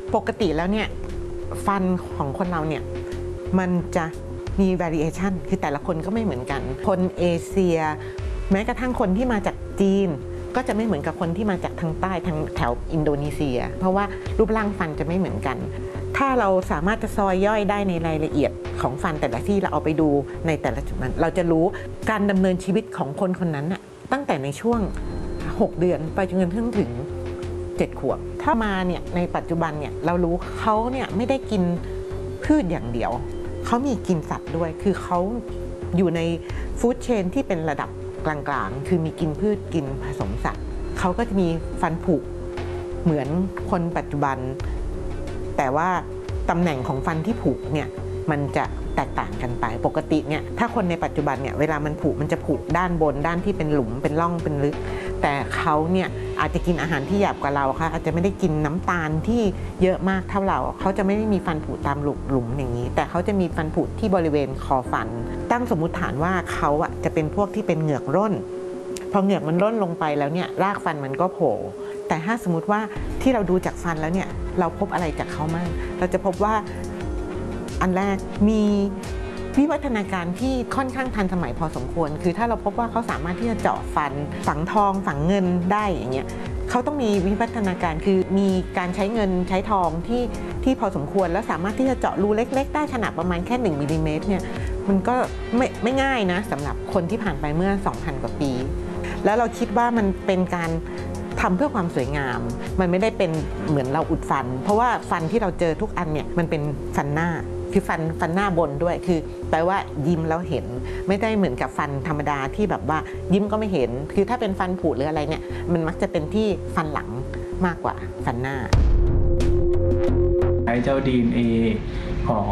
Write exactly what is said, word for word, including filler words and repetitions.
ปกติแล้วเนี่ยฟันของคนเราเนี่ยมันจะมี variation คือแต่ละคนก็ไม่เหมือนกันคนเอเชียแม้กระทั่งคนที่มาจากจีนก็จะไม่เหมือนกับคนที่มาจากทางใต้ทางแถวอินโดนีเซียเพราะว่ารูปร่างฟันจะไม่เหมือนกันถ้าเราสามารถจะซอยย่อยได้ในรายละเอียดของฟันแต่ละที่เราเอาไปดูในแต่ละจุดนั้นเราจะรู้การดำเนินชีวิตของคนคนนั้นน่ะตั้งแต่ในช่วงหกเดือนไปจนถึงถึงเจ็ดขวบถ้ามาเนี่ยในปัจจุบันเนี่ยเรารู้เขาเนี่ยไม่ได้กินพืชอย่างเดียวเขามีกินสัตว์ด้วยคือเขาอยู่ในฟู้ดเชนที่เป็นระดับกลางๆคือมีกินพืชกินผสมสัตว์เขาก็จะมีฟันผุเหมือนคนปัจจุบันแต่ว่าตำแหน่งของฟันที่ผุเนี่ยมันจะแตกต่างกันไปปกติเนี่ยถ้าคนในปัจจุบันเนี่ยเวลามันผุมันจะผุด้านบนด้านที่เป็นหลุมเป็นร่องเป็นลึกแต่เขาเนี่ยอาจจะกินอาหารที่หยาบกว่าเราค่ะอาจจะไม่ได้กินน้ำตาลที่เยอะมากเท่าเราเขาจะไม่ได้มีฟันผุตามหลุมหลุมอย่างนี้แต่เขาจะมีฟันผุที่บริเวณคอฟันตั้งสมมุติฐานว่าเขาอ่ะจะเป็นพวกที่เป็นเหงือกร่นพอเหงือกมันร่นลงไปแล้วเนี่ยรากฟันมันก็โผล่แต่ถ้าสมมติว่าที่เราดูจากฟันแล้วเนี่ยเราพบอะไรจากเขามั่งเราจะพบว่าอันแรกมีวิวัฒนาการที่ค่อนข้างทันสมัยพอสมควรคือถ้าเราพบว่าเขาสามารถที่จะเจาะฟันฝังทองฝังเงินได้อย่างเงี้ยเขาต้องมีวิวัฒนาการคือมีการใช้เงินใช้ทองที่ที่พอสมควรแล้วสามารถที่จะเจาะรูเล็กๆได้ขนาดประมาณแค่หนึ่งมิลลิเมตรเนี่ยมันก็ไม่ไม่ง่ายนะสำหรับคนที่ผ่านไปเมื่อ สองพัน กว่าปีแล้วเราคิดว่ามันเป็นการทำเพื่อความสวยงามมันไม่ได้เป็นเหมือนเราอุดฟันเพราะว่าฟันที่เราเจอทุกอันเนี่ยมันเป็นฟันหน้าคือฟันฟันหน้าบนด้วยคือแปลว่ายิ้มแล้วเห็นไม่ได้เหมือนกับฟันธรรมดาที่แบบว่ายิ้มก็ไม่เห็นคือถ้าเป็นฟันผุหรืออะไรเนี่ยมันมักจะเป็นที่ฟันหลังมากกว่าฟันหน้าใช้เจ้า ดี เอ็น เอ ของ